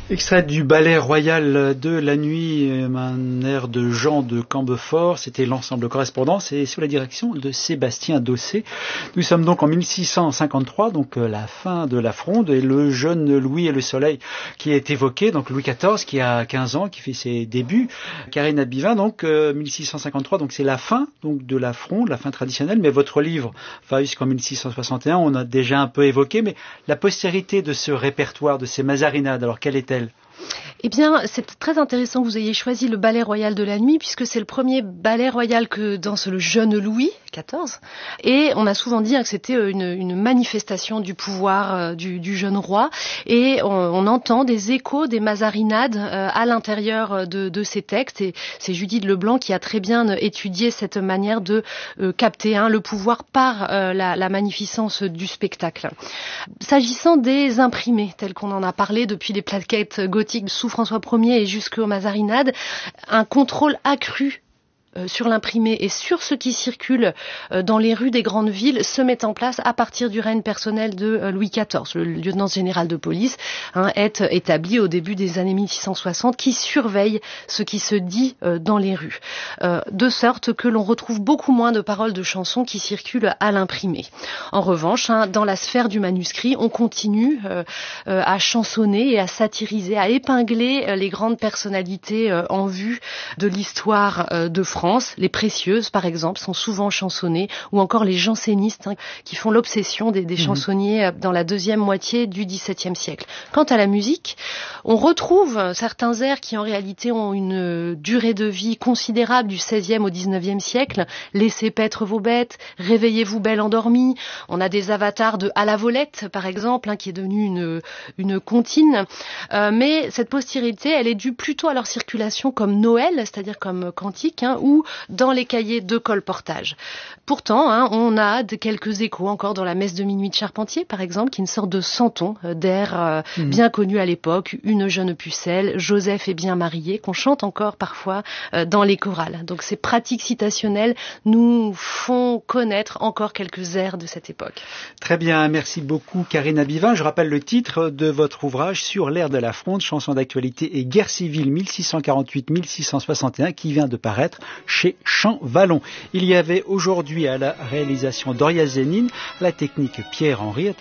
Extrait du ballet royal de la nuit, un air de Jean de Cambefort, c'était l'ensemble Correspondance et sous la direction de Sébastien Dossé. Nous sommes donc en 1653, donc la fin de la Fronde, et le jeune Louis et le Soleil qui est évoqué, donc Louis XIV qui a 15 ans, qui fait ses débuts. Karine Abivin, donc 1653, donc c'est la fin donc de la Fronde, la fin traditionnelle, mais votre livre va jusqu'en 1661, on a déjà un peu évoqué, mais la postérité de ce répertoire, de ces mazarinades, alors quelle est-elle? Eh bien, c'est très intéressant que vous ayez choisi le ballet royal de la nuit, puisque c'est le premier ballet royal que danse le jeune Louis XIV. Et on a souvent dit que c'était une manifestation du pouvoir du jeune roi. Et on entend des échos des mazarinades à l'intérieur de ces textes. Et c'est Judith Leblanc qui a très bien étudié cette manière de capter le pouvoir par la magnificence du spectacle. S'agissant des imprimés, tels qu'on en a parlé depuis les plaquettes gothiques sous François Ier et jusqu'aux mazarinades, un contrôle accru sur l'imprimé et sur ce qui circule dans les rues des grandes villes se met en place à partir du règne personnel de Louis XIV. Le lieutenant général de police est établi au début des années 1660 qui surveille ce qui se dit dans les rues. De sorte que l'on retrouve beaucoup moins de paroles de chansons qui circulent à l'imprimé. En revanche, dans la sphère du manuscrit, on continue à chansonner et à satiriser, à épingler les grandes personnalités en vue de l'histoire de France. Les précieuses, par exemple, sont souvent chansonnées, ou encore les jansénistes qui font l'obsession des chansonniers dans la deuxième moitié du XVIIe siècle. Quant à la musique, on retrouve certains airs qui en réalité ont une durée de vie considérable du XVIe au XIXe siècle. Laissez paître vos bêtes, réveillez-vous belle endormie. On a des avatars de À la volette, par exemple, qui est devenue une comptine. Mais cette postérité, elle est due plutôt à leur circulation comme Noël, c'est-à-dire comme cantique, ou dans les cahiers de colportage. Pourtant, on a quelques échos encore dans la messe de minuit de Charpentier, par exemple, qui est une sorte de santon d'air bien connu à l'époque, Une jeune pucelle, Joseph est bien marié, qu'on chante encore parfois dans les chorales. Donc ces pratiques citationnelles nous font connaître encore quelques airs de cette époque. Très bien, merci beaucoup Karine Abivin. Je rappelle le titre de votre ouvrage Sur l'air de la Fronde, chansons d'actualité et guerre civile 1648-1661, qui vient de paraître chez Champ-Vallon. Il y avait aujourd'hui à la réalisation Doria Zénine, la technique Pierre-Henri.